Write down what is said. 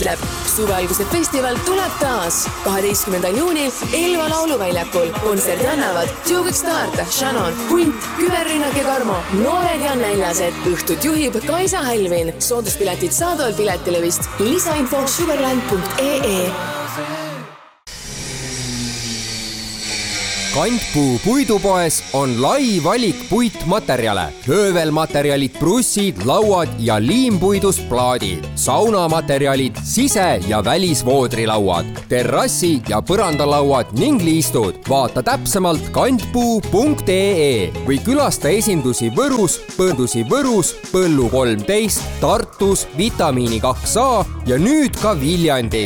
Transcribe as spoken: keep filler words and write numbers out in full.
Suvealguse festival tuleb taas kaheteistkümnendal juunil Elva lauluväljakul. Kontserdi annavad Joe Start, Shannon, Hunt, Küberrünnak ja Karmo, noored ja näljased. Õhtut juhib Kaisa Hälvin. Sooduspiletid saadaval piletilevist. Lisainfo sugarland punkt ee. Kantpuu puidupoes on lai valik puitmaterjale. Höövelmaterjalid, brussid, lauad ja liimpuidust plaadid. Saunamaterjalid, sise- ja välisvoodrilauad, terrassi- ja põrandalauad ning liistud. Vaata täpsemalt kantpuu punkt ee või külasta esindusi Võrus, Põndusi Võrus, Põllu kolmteist, Tartus, Vitamiini kaks A ja nüüd ka Viljandi.